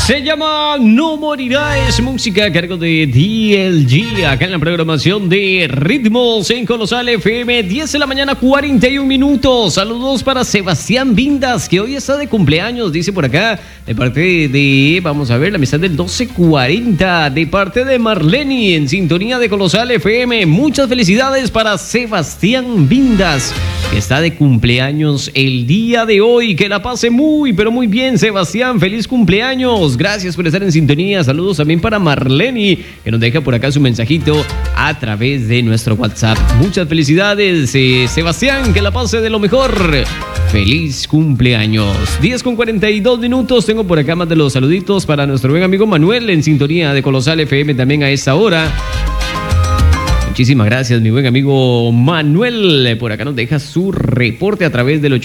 Se llama No Morirá, es música a cargo de DLG, acá en la programación de Ritmos en Colosal FM, 10 de la mañana, 41 minutos. Saludos para Sebastián Vindas, que hoy está de cumpleaños, dice por acá, de parte de, vamos a ver, la amistad del 1240, de parte de Marleni, en sintonía de Colosal FM. Muchas felicidades para Sebastián Vindas, que está de cumpleaños el día de hoy. Que la pase muy, pero muy bien, Sebastián. Feliz cumpleaños. Gracias por estar en sintonía. Saludos también para Marleni, que nos deja por acá su mensajito a través de nuestro WhatsApp. Muchas felicidades, Sebastián. Que la pase de lo mejor. Feliz cumpleaños. 10:42 minutos. Tengo por acá más de los saluditos para nuestro buen amigo Manuel, en sintonía de Colosal FM también a esta hora. Muchísimas gracias, mi buen amigo Manuel. Por acá nos deja su reporte a través del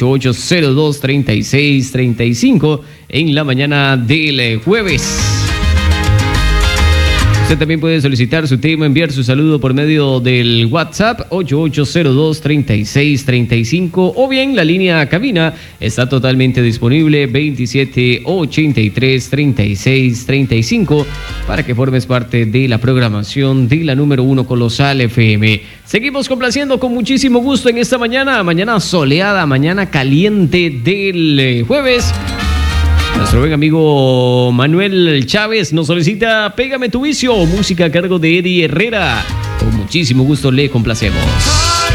8802-3635 en la mañana del jueves. Usted también puede solicitar su tema, enviar su saludo por medio del WhatsApp 8802-3635 o bien la línea cabina está totalmente disponible 2783-3635 para que formes parte de la programación de la número 1 Colosal FM. Seguimos complaciendo con muchísimo gusto en esta mañana soleada, mañana caliente del jueves. Nuestro buen amigo Manuel Chávez nos solicita Pégame tu vicio, música a cargo de Eddie Herrera. Con muchísimo gusto le complacemos.